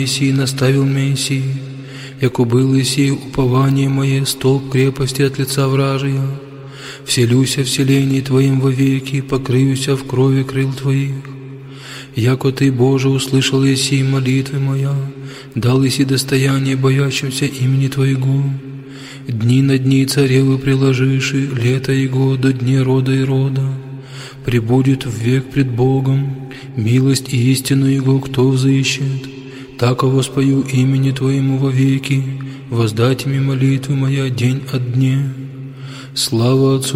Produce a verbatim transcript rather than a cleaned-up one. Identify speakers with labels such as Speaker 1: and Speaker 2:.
Speaker 1: еси, наставил меня еси, яко был еси упование мое, столб крепости от лица вражия. Вселюся в селении Твоим вовеки, покрыюся в крови крыл Твоих. Яко Ты, Боже, услышал еси молитвы моя, дал еси достояние боящимся имени Твоего. Дни на дни царевы приложиши, лето Его до дней рода и рода. Пребудет век пред Богом, милость и истину Его кто взыщет. Тако воспою имени Твоему вовеки, воздайте мне молитвы моя день от дня. Слава Отцу